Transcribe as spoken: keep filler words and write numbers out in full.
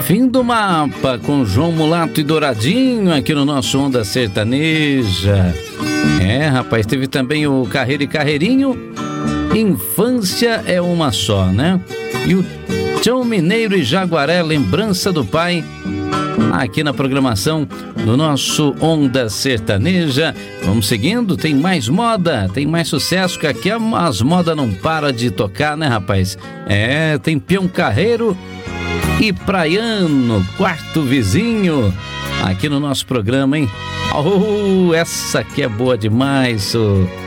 Fim do mapa com João Mulato e Douradinho aqui no nosso Onda Sertaneja. É, rapaz, teve também o Carreiro e Carreirinho. Infância é uma só, né? E o Tião Mineiro e Jaguaré, Lembrança do Pai, aqui na programação do nosso Onda Sertaneja. Vamos seguindo, tem mais moda, tem mais sucesso, que aqui as modas não param de tocar, né, rapaz? É, tem Peão Carreiro e Praiano, Quarto Vizinho, aqui no nosso programa, hein? Oh, essa aqui é boa demais, oh.